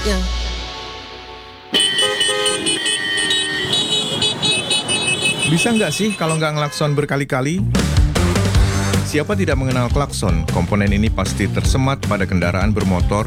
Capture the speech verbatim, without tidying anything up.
Ya. Bisa nggak sih kalau nggak ngelakson berkali-kali? Siapa tidak mengenal klakson? Komponen ini pasti tersemat pada kendaraan bermotor